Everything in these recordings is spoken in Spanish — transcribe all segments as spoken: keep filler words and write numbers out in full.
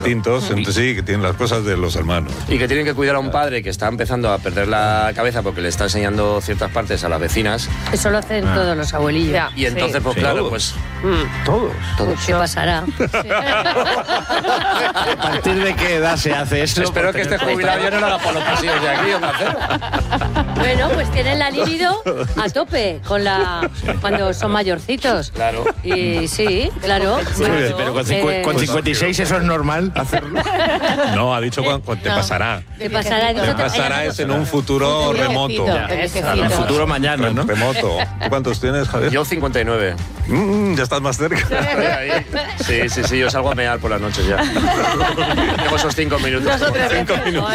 distintos, entonces sí, que tienen las cosas de los hermanos. Y que tienen que cuidar a un padre que está empezando a perder la cabeza porque le está enseñando ciertas partes a las vecinas. Eso lo hacen ah. todos los abuelillos. Ya, y entonces, sí. pues sí. claro, ¿Todos? pues... Mm. ¿Todos? Todos. ¿Qué pasará? Sí. ¿A partir de qué edad se hace eso? Espero que este jubilado ya no lo haga por los pasillos de aquí, Onda Cero. Bueno, pues tienen la libido a tope con la cuando son mayorcitos. Claro. Y sí, claro. Sí, claro. pero con, eh, con cincuenta y seis eso es normal hacerlo. No, ha dicho cuando te no. pasará. Te pasará, Te pasará es en un futuro, futuro remoto. En un futuro mañana, ¿no? Remoto. ¿Cuántos tienes, Javier? Yo cincuenta y nueve. Mm, ya estás más cerca. Sí, sí, sí, yo salgo a mear por las noches ya. Tengo esos cinco minutos. Nosotros Cinco minutos.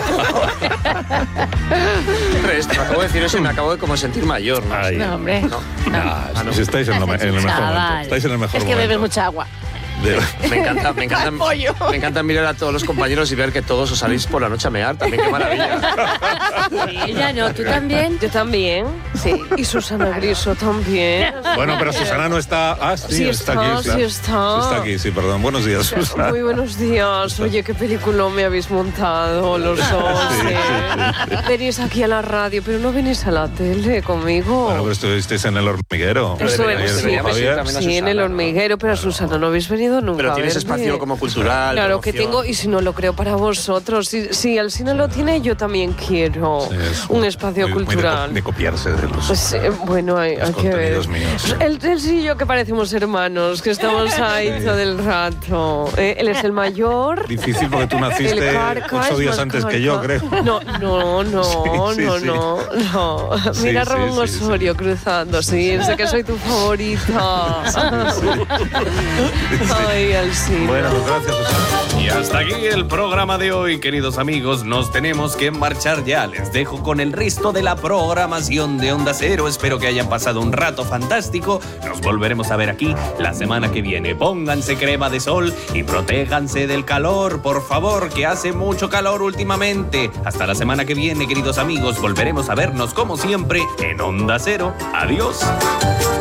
Tres, te acabo de decir eso y me acabo de como sentir mayor, ¿no? Ay. No, hombre. No. Ah, no. Si estáis en, lo, en el mejor Chaval. momento. Estáis en el mejor Es que momento. bebes mucha agua. De... Me encanta, me encanta, me encanta mirar a todos los compañeros y ver que todos os salís por la noche a mear. También qué maravilla. Ella no, tú también. Yo también, sí. Y Susana Griso también. Bueno, pero Susana no está... Ah, sí, Sí está, está, aquí. sí claro. está. Está aquí, sí, perdón. Buenos días, Susana. Muy buenos días. Oye, qué película me habéis montado los dos. Sí, ¿eh? sí, sí. Venís aquí a la radio, pero no venís a la tele conmigo. Bueno, pero estuvisteis en el hormiguero. Eso Ayer, es, sí, Javier. sí, también a Sí, en Susana, el ¿no? hormiguero, pero a Susana no habéis venido nunca. Pero a tienes verme. espacio como cultural. Claro que promoción. tengo, y si no lo creo para vosotros. Si, si el cine lo tiene, yo también quiero Sí, es un espacio muy- muy de co- cultural. de copiarse de los... Pues, eh, bueno, hay, Los hay que ver. contenidos míos. El él sí y yo que parecemos hermanos, que estamos ahí Sí. todo el rato. Eh, él es el mayor. Difícil porque tú naciste El Carca ocho es días más antes que yo, Carca. creo. No, no, no, Sí, sí, no, sí. no, no. Sí, Mira a sí, Ramón sí, Osorio cruzando, sí, sé que soy tu favorita. Ay, Alcina. Bueno, pues gracias, Susana. Y hasta aquí el programa de hoy, queridos amigos. Nos tenemos que marchar ya. Les dejo con el resto de la programación de Onda Cero. Espero que hayan pasado un rato fantástico. Nos volveremos a ver aquí la semana que viene. Pónganse crema de sol y protéjanse del calor, por favor, que hace mucho calor últimamente. Hasta la semana que viene, queridos amigos. Volveremos a vernos como siempre en Onda Cero. Adiós.